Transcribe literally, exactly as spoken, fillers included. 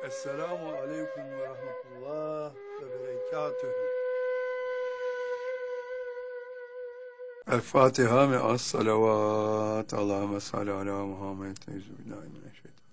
Esselamu aleyküm ve rahmetullah ve berekatühü. El Fatiha ve as salavat. Allahümme salli ala Muhammed. Euzubillahimineşşeytanirracim.